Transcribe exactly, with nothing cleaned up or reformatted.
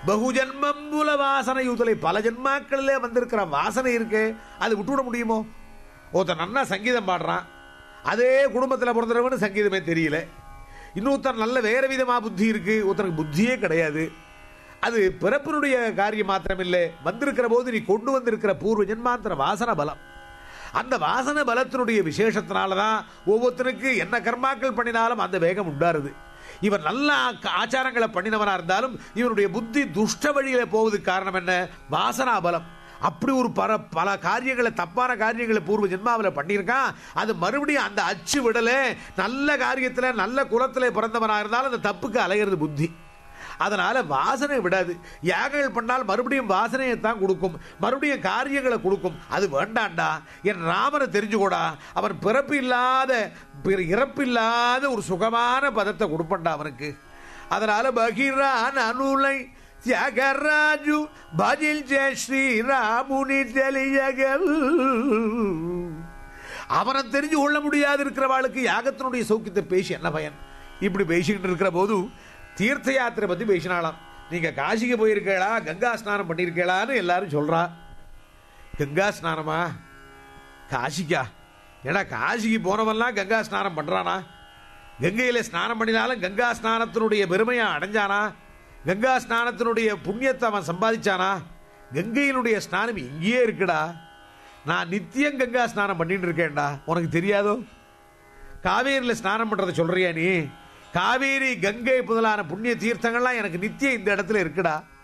பகுஜன்மம் மூல வாசனை யூதலை, பல ஜென்மாக்களிலே வந்திருக்கிற வாசனை இருக்கு, அது விட்டுவிட முடியுமோ? ஒருத்தன் நன்னா சங்கீதம் பாடுறான், அதே குடும்பத்தில் பிறந்தவனு சங்கீதமே தெரியல. இன்னொருத்தர் நல்ல வேற விதமாக புத்தி இருக்கு, ஒருத்தருக்கு புத்தியே கிடையாது. அது பிறப்பினுடைய காரியம் மாத்திரமில்லை, வந்திருக்கிற போது நீ கொண்டு வந்திருக்கிற பூர்வ ஜென்மாந்திர வாசன பலம். அந்த வாசன பலத்தினுடைய விசேஷத்தினாலதான் ஒவ்வொருத்தருக்கு என்ன கர்மாக்கள் பண்ணினாலும் அந்த வேகம் உண்டாருது. இவன் நல்ல ஆச்சாரங்களை பண்ணினவனா இருந்தாலும் இவனுடைய புத்தி துஷ்ட வழியில போவதுக்கு காரணம் என்ன? வாசனா பலம். அப்படி ஒரு பல பல காரியங்களை, தப்பான காரியங்களை பூர்வ ஜென்மாவில் பண்ணியிருக்கான். அது மறுபடியும் அந்த அச்சு விடல. நல்ல காரியத்தில் நல்ல குலத்தில் பிறந்தவனாக இருந்தாலும் அந்த தப்புக்கு அலைகிறது புத்தி. அதனால வாசனை விடாது. யாகங்கள் பண்ணால் மறுபடியும் வாசனையை தான் கொடுக்கும், மறுபடியும் காரியங்களை கொடுக்கும். அது வேண்டாண்டா, என் ராமனை தெரிஞ்சுக்கூடா, அவன் பிறப்பு இல்லாத இறப்பு இல்லாத ஒரு சுகமான பதத்தை கொடுப்பண்டா அவனுக்கு. அதனால பகிரான் அனுலை தியாகராஜு பதில் ஜெய ஸ்ரீராமுனி தெளியகல். அவனை தெரிஞ்சு கொள்ள முடியாது இருக்கிறவாளுக்கு யாகத்தினுடைய சௌக்கியத்தை பேசி என்ன பயன்? இப்படி பேசிக்கிட்டு இருக்கிற போது தீர்த்த யாத்திரை பத்தி பேசினாலாம். நீங்க காசிக்கு போயிருக்கீங்களா, கங்கா ஸ்நானம் பண்ணியிருக்கீங்களான்னு எல்லாரும் சொல்றா. கங்கா ஸ்நானமா? காசிக்கா? ஏன்னா காசிக்கு போனவெல்லாம் கங்கா ஸ்நானம் பண்றானா? கங்கையில ஸ்நானம் பண்ணினாலும் கங்கா ஸ்நானத்தினுடைய பெருமையை அடைஞ்சானா? கங்கா ஸ்நானத்தினுடைய புண்ணியத்தை அவன் சம்பாதிச்சானா? கங்கையினுடைய ஸ்நானம் இங்கேயே இருக்குடா. நான் நித்தியம் கங்கா ஸ்நானம் பண்ணிட்டு இருக்கேன்டா, உனக்கு தெரியாதோ? காவேரியில் ஸ்நானம் பண்றதை சொல்றியா நீ? காவேரி, கங்கை முதலான புண்ணிய தீர்த்தங்கள்லாம் எனக்கு நித்தியம் இந்த இடத்துல இருக்குடா.